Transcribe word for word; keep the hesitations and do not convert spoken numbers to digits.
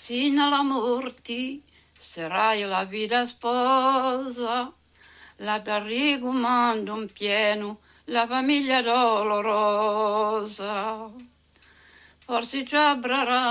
sino alla morte sarai la vita sposa, la t'arricomando in pieno la famiglia dolorosa. Forse ci avrà